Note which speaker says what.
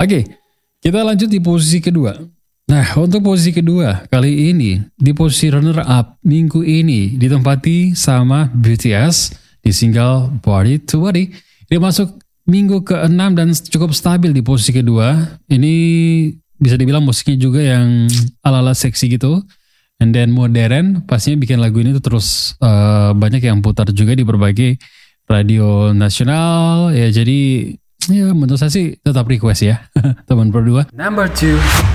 Speaker 1: Oke, kita lanjut di posisi kedua. Nah, untuk posisi kedua kali ini di posisi runner up minggu ini ditempati sama BTS di single Body to Body. Dia masuk minggu ke-6 dan cukup stabil di posisi kedua. Ini bisa dibilang musiknya juga yang ala-ala seksi gitu. And then modern, pastinya bikin lagu ini tuh terus banyak yang putar juga di berbagai radio nasional. Ya jadi ya menurut saya sih tetap request ya teman berdua.
Speaker 2: Number 2.